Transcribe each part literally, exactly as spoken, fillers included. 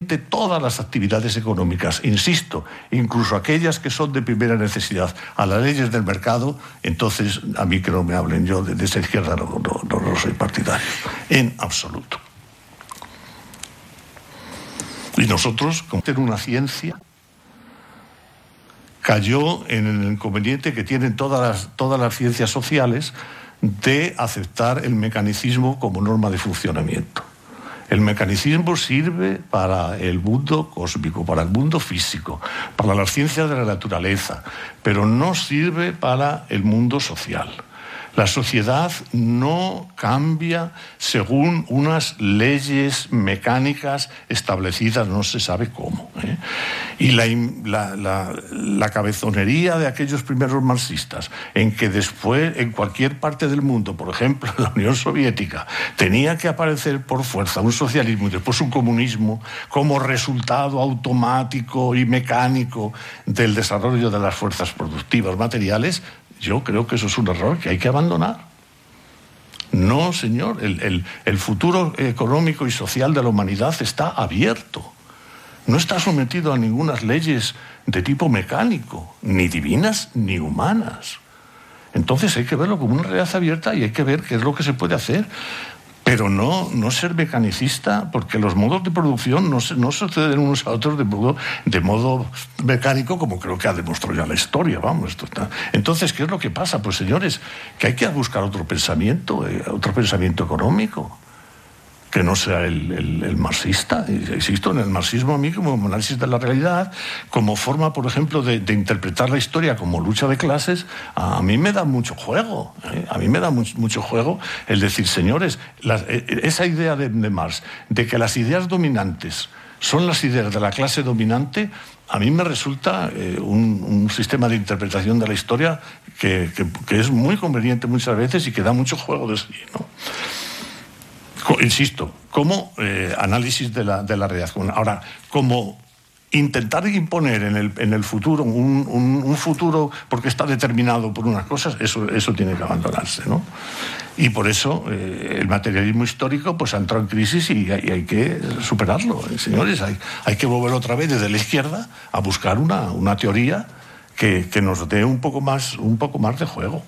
absolutamente todas las actividades económicas, insisto, incluso aquellas que son de primera necesidad, a las leyes del mercado, entonces a mí que no me hablen, yo de, de esa izquierda no, no, no, no soy partidario, en absoluto. Y nosotros, como tener una ciencia, cayó en el inconveniente que tienen todas las, todas las ciencias sociales de aceptar el mecanicismo como norma de funcionamiento. El mecanicismo sirve para el mundo cósmico, para el mundo físico, para las ciencias de la naturaleza, pero no sirve para el mundo social. La sociedad no cambia según unas leyes mecánicas establecidas, no se sabe cómo, ¿eh? Y la, la, la, la cabezonería de aquellos primeros marxistas, en que después, en cualquier parte del mundo, por ejemplo, en la Unión Soviética, tenía que aparecer por fuerza un socialismo y después un comunismo como resultado automático y mecánico del desarrollo de las fuerzas productivas materiales, yo creo que eso es un error que hay que abandonar. No, señor, el, el, el futuro económico y social de la humanidad está abierto. No está sometido a ninguna leyes de tipo mecánico, ni divinas ni humanas. Entonces hay que verlo como una realidad abierta y hay que ver qué es lo que se puede hacer. Pero no, no ser mecanicista, porque los modos de producción no, se, no suceden unos a otros de modo, de modo mecánico, como creo que ha demostrado ya la historia. Vamos, esto está. Entonces, ¿qué es lo que pasa? Pues, señores, que hay que buscar otro pensamiento, eh, otro pensamiento económico, que no sea el, el, el marxista. Insisto, en el marxismo a mí como análisis de la realidad, como forma, por ejemplo, de, de interpretar la historia como lucha de clases, a mí me da mucho juego. ¿eh? A mí me da mucho, mucho juego el decir, señores, la, esa idea de, de Marx, de que las ideas dominantes son las ideas de la clase dominante, a mí me resulta eh, un, un sistema de interpretación de la historia que, que, que es muy conveniente muchas veces y que da mucho juego de sí, ¿no? Insisto, como eh, análisis de la, de la realidad. Ahora, como intentar imponer en el, en el futuro un, un, un futuro porque está determinado por unas cosas, eso, eso tiene que abandonarse, ¿no? Y por eso eh, el materialismo histórico pues ha entrado en crisis y hay, y hay que superarlo, ¿eh? Señores, hay, hay que volver otra vez desde la izquierda a buscar una, una teoría que, que nos dé un poco más, un poco más de juego.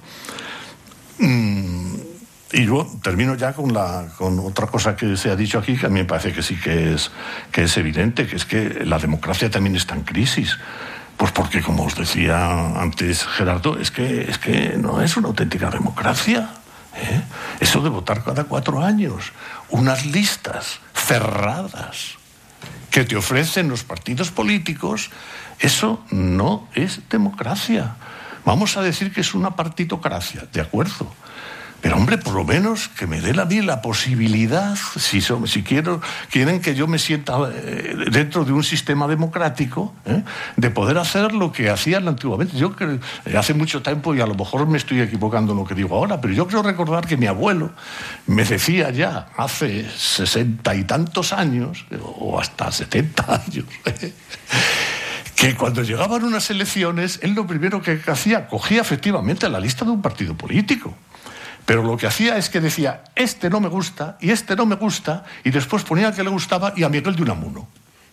Mm. Y yo termino ya con, la, con otra cosa que se ha dicho aquí, que a mí me parece que sí que es, que es evidente, que es que la democracia también está en crisis. Pues porque, como os decía antes Gerardo, es que, es que no es una auténtica democracia, ¿eh? Eso de votar cada cuatro años, unas listas cerradas que te ofrecen los partidos políticos, eso no es democracia. Vamos a decir que es una partitocracia, de acuerdo. Pero, hombre, por lo menos que me den a mí la posibilidad, si, son, si quiero, quieren que yo me sienta eh, dentro de un sistema democrático, ¿eh? de poder hacer lo que hacían antiguamente. Yo creo, eh, hace mucho tiempo, y a lo mejor me estoy equivocando en lo que digo ahora, pero yo creo recordar que mi abuelo me decía ya hace sesenta y tantos años, o hasta setenta años, ¿eh? que cuando llegaban unas elecciones, él lo primero que hacía, cogía efectivamente la lista de un partido político. Pero lo que hacía es que decía, este no me gusta, y este no me gusta, y después ponía al que le gustaba y a Miguel de Unamuno.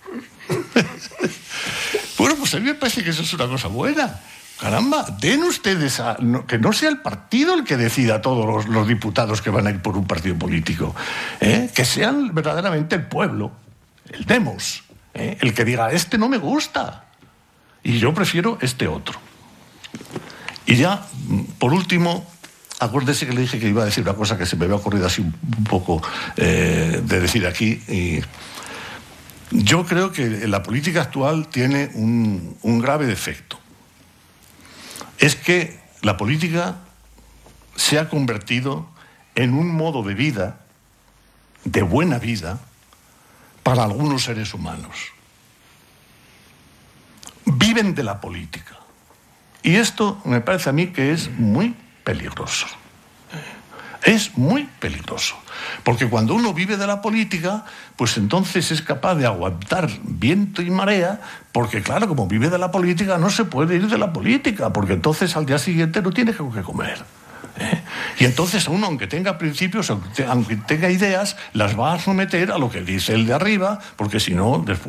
Bueno, pues a mí me parece que eso es una cosa buena. Caramba, den ustedes a, no, que no sea el partido el que decida a todos los, los diputados que van a ir por un partido político, ¿eh? Que sean verdaderamente el pueblo, el demos, ¿eh? El que diga, este no me gusta, y yo prefiero este otro. Y ya, por último, acuérdese que le dije que iba a decir una cosa que se me había ocurrido así un poco eh, de decir aquí. Y yo creo que la política actual tiene un, un grave defecto. Es que la política se ha convertido en un modo de vida, de buena vida, para algunos seres humanos. Viven de la política. Y esto me parece a mí que es muy peligroso. Es muy peligroso. Porque cuando uno vive de la política, pues entonces es capaz de aguantar viento y marea, porque claro, como vive de la política, no se puede ir de la política, porque entonces al día siguiente no tiene que comer. ¿eh? Y entonces uno, aunque tenga principios, aunque tenga ideas, las va a someter a lo que dice el de arriba, porque si no, después